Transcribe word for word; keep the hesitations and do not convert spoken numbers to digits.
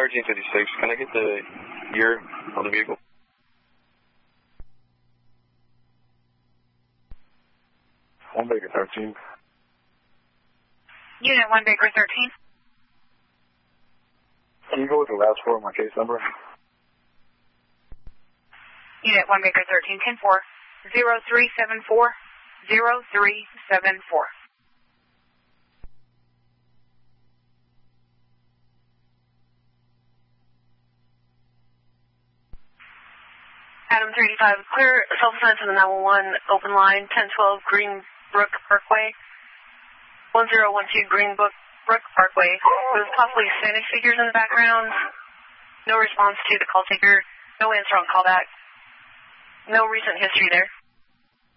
thirteen fifty-six. Can I get the year on the vehicle? One Baker thirteen. Unit one Baker thirteen. Can you go with the last four of my case number? Unit one Baker thirteen, ten four, zero three seven four, zero three seven four. Adam three eighty-five, clear self-defense to the nine one one, open line, ten twelve Greenbrook Parkway, one zero one two Greenbrook Brook Parkway. There's possibly Spanish figures in the background. No response to the call taker. No answer on callback. No recent history there.